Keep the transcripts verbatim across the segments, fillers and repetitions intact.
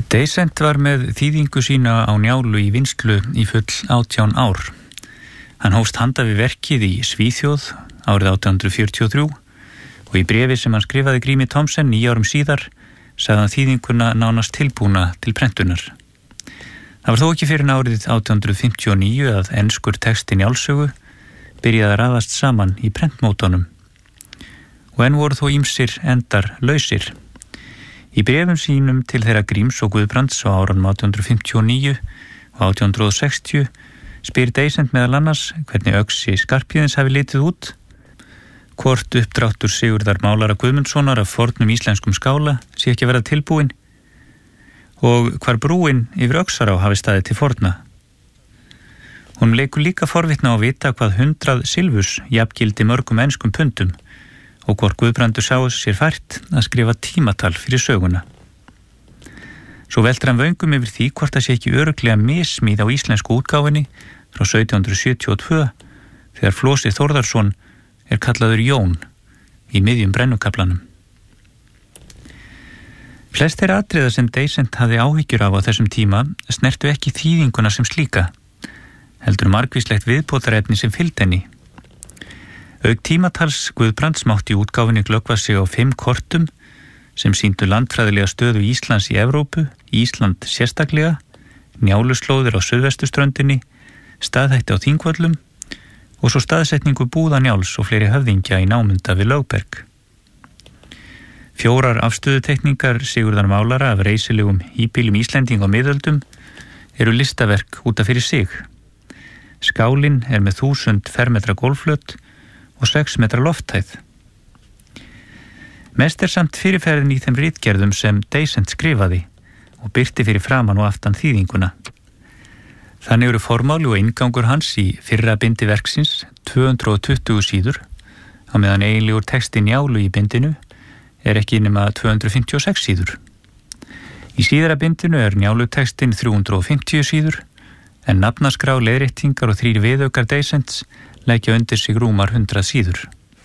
Deisent var með þýðingu sína á Njálu í vinnslu í full átján ár. Hann hófst handa við verkið í Svíþjóð árið átján hundruð fjörutíu og þrjú og í bréfi sem hann skrifaði Grími Thomsen níu árum síðar sagði hann þýðinguna nánast tilbúna til prentunar. Það var þó ekki fyrir árið átján hundruð fimmtíu og níu að enskur texti Njálssögu byrjaði að raðast saman í prentmótunum og enn voru þó ýmsir endar lausir. Í bréfum sínum til þeirra Gríms og Guðbrands á árunum átján hundruð fimmtíu og níu og átján hundruð sextíu spyr Deisent meðal annars hvernig öxi Skarphéðins hafi litið út, hvort uppdráttur Sigurðar Málara Guðmundssonar af fornum íslenskum skála sé ekki að verða tilbúin og hvar brúin yfir Öxará hafi staðið til forna. Hún leikur líka forvitna á að vita hvað hundrað silfurs jafngildi mörgum enskum pundum og hvort Guðbrandur sá sér fært að skrifa tímatal fyrir söguna. Svo veldur hann vöngum yfir því hvort það sé ekki örugglega mismíð á íslensku útgáfunni frá sautján hundruð sjötíu og tvö þegar Flosi Þórðarson er kallaður Jón í miðjum brennukaflanum. Flest þeirra atriða sem Deisent hafði áhyggjur af á þessum tíma snertu ekki þýðinguna sem slíka, heldur margvíslegt viðbótarefni sem fylgdi henni. Auk tímatals Guðbrands mátti útgáfunni glöggva sig á fimm kortum sem sýndu landfræðilega stöðu Íslands í Evrópu, Ísland sérstaklega, Njáluslóðir á suðvestuströndinni, staðhætti á Þingvöllum og svo staðsetningu búða Njáls og fleiri höfðingja í námunda við Lögberg. Fjórar afstöðutekningar Sigurðar Málara af reisilegum híbýlum Íslending á miðöldum eru listaverk út af fyrir sig. Skálinn er með þúsund fermetra gólfflöt og sex metra lofthæð. Mest er samt fyrirferðin í þeim ritgerðum sem Deisent skrifaði og birti fyrir framan og aftan þýðinguna. Þannig eru formáli og inngangur hans í fyrra bindi verksins tvö hundruð tuttugu síður, á meðan eiginlegur texti Njálu í bindinu er ekki nema tvö hundruð fimmtíu og sex síður. Í síðara bindinu er Njálutextin þrjú hundruð fimmtíu síður, en nafnaskrá, leiðréttingar og þrír viðaukar Deisents leggja undir sig rúmar hundrað síður.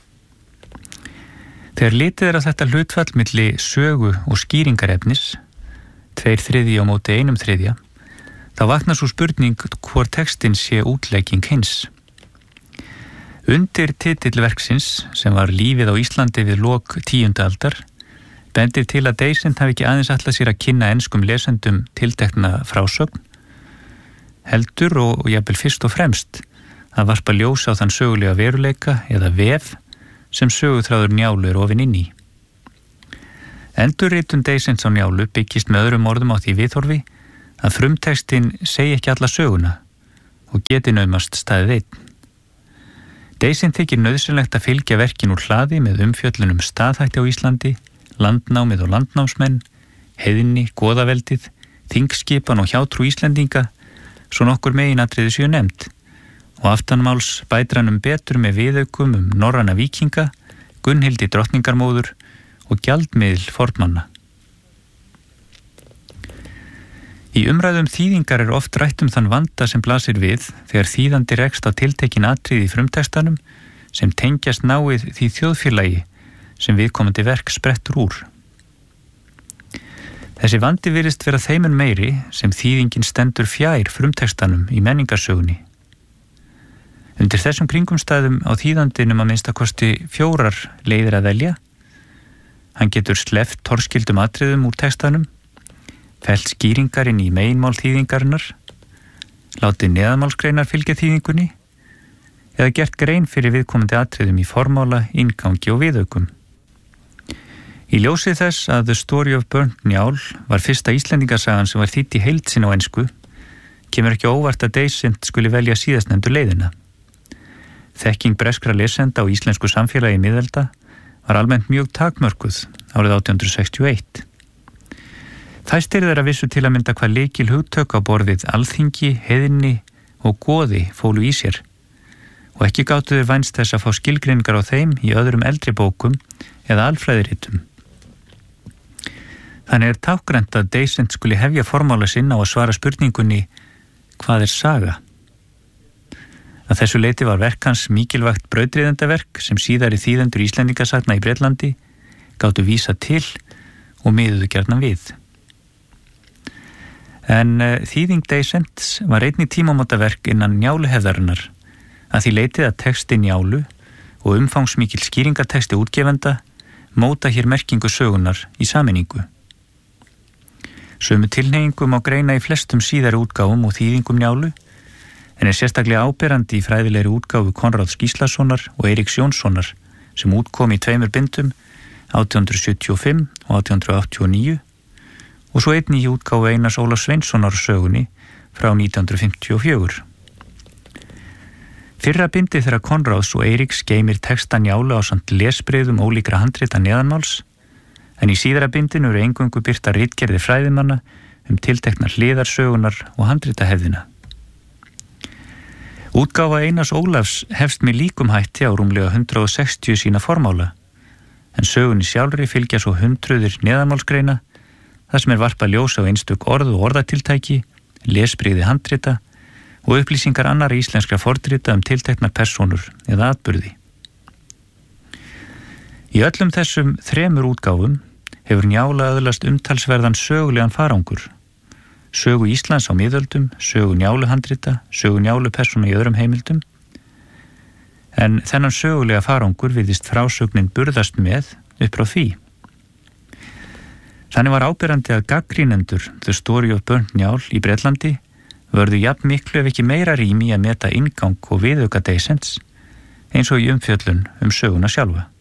Þegar litið er að þetta hlutfall milli sögu og skýringarefnis, tveir þriðji á móti einum þriðja, þá vaknar svo spurning hvor textin sé útlegging hins. Undir titill verksins, sem var Lífið á Íslandi við lok tíundu aldar, bendir til að Deisent hafi ekki aðeins ætlað sér að kynna enskum lesendum tiltekna frásögn, heldur og, og jafnvel fyrst og fremst að varpa ljós á þann sögulega veruleika eða vef sem söguþráður Njálu er ofin inn í. Endurritun Deisents á Njálu byggist með öðrum orðum á því viðhorfi að frumtextin segi ekki alla söguna og geti naumast staðið einn. Deisent þykir nauðsynlegt að fylgja verkin úr hlaði með umfjöllunum staðhætti á Íslandi, landnámið og landnámsmenn, heiðni, goðaveldið, þingskipan og hjátrú Íslendinga, svo nokkur meginatriði séu nefnd, og aftanmáls bætir hann um betur með viðaukum um norræna víkinga, Gunnhildi drottningarmóður og gjaldmiðl fornmanna. Í umræðum þýðingar er oft rætt um þann vanda sem blasir við þegar þýðandi rekst á tiltekin atriði í frumtextanum sem tengjast náið því þjóðfélagi sem viðkomandi verk sprettur úr. Þessi vandi virðist vera þeimun meiri sem þýðingin stendur fjær frumtextanum í menningarsögunni. Undir þessum kringumstæðum á þýðandinum að minnsta kosti fjórar leiðir að velja. Hann getur sleppt torskildum atriðum úr textanum, fellt skýringarinn í meginmál þýðingarinnar, látið neðanmálsgreinar fylgja þýðingunni eða gert grein fyrir viðkomandi atriðum í formála, inngangi og viðaukum. Í ljósið þess að The Story of Burnt Njál var fyrsta Íslendingasagan sem var þýdd í heild sinni á ensku, kemur ekki óvart að Deisent skuli velja síðastnefndu leiðina. Þekking breskra lesenda á íslensku samfélagi miðalda var almennt mjög takmörkuð árið átján hundruð sextíu og eitt. Þæstir þeirra vissu til að mynda hvað lykil hugtök á borðið alþingi, heiðni og goði fólu í sér og ekki gátu þau vænst þess að fá skilgreiningar á þeim í öðrum eldri bókum eða alfræðiritum. Þannig er tákgrænt að Deisent skuli hefja formála sinn á að svara spurningunni hvað er saga? Að þessu leyti var verk hans mikilvægt brautryðjendaverk sem síðari þýðendur Íslendingasagna í Bretlandi gátu vísa til og miðuðu gjarnan við. En uh, þýðing Deisents var einnig tímamótaverk innan Njáluhefðarinnar að því leitið að texti Njálu og umfangsmikil skýringateksti útgefenda móta hér merkingu sögunar í sameiningu. Sömu tilhneigingum á greina í flestum síðari útgáfum og þýðingum Njálu, en er sérstaklega áberandi í fræðilegri útgáfu Konráðs Gíslasonar og Eiríks Jónssonar sem útkom í tveimur bindum átján hundruð sjötíu og fimm og átján hundruð áttatíu og níu og svo einnig í útgáfu Einars Ólafs Sveinssonar sögunni frá nítján hundruð fimmtíu og fjögur. Fyrra bindi þeirra Konráðs og Eiríks geymir texta Njálu ásamt lesbreiðum ólíkra handrita neðanmáls, en í síðara bindinu eru eingöngu birtar ritgerðir fræðimanna um tilteknar hliðarsögunar og handritahefðina. Útgáfa Einars Ólafs hefst með líkum hætti á rúmlega hundrað og sextíu sína formála, en sögunni sjálfri fylgja svo hundruðir neðanmálsgreina, þar sem er varpað ljós á einstök orð og orðatiltæki, lesbrigði handrita og upplýsingar annarra íslenskra fornrita um tilteknar persónur eða atburði. Í öllum þessum þremur útgáfum hefur Njála öðlast umtalsverðan sögulegan farangur, sögu Íslands á miðöldum, sögu Njáluhandrita, sögu Njálupersóna í öðrum heimildum, en þennan sögulega farangur virðist frásögnin burðast með upp frá því. Þannig var áberandi að gaggrínendur The Story of Burnt Njál í Bretlandi vörðu jafn miklu ef ekki meira rými að meta inngang og viðauka Deisents eins og í umfjöllun um söguna sjálfa.